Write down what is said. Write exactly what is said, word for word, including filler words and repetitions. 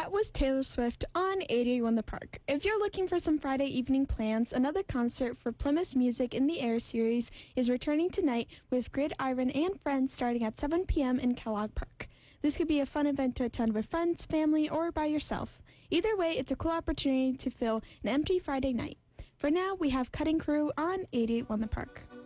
That was Taylor Swift on eighty-one The Park. If you're looking for some Friday evening plans, another concert for Plymouth Music in the Air series is returning tonight with Gridiron and Friends starting at seven p.m. in Kellogg Park. This could be a fun event to attend with friends, family, or by yourself. Either way, it's a cool opportunity to fill an empty Friday night. For now, we have Cutting Crew on eighty-one The Park.